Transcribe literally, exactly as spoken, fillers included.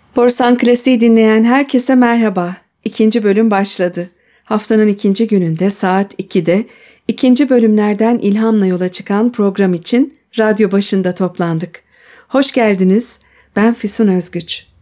Korsan Klasik'i dinleyen herkese merhaba. İkinci bölüm başladı. Haftanın ikinci gününde saat ikide ikinci bölümlerden ilhamla yola çıkan program için radyo başında toplandık. Hoş geldiniz. Ben Füsun Özgüç.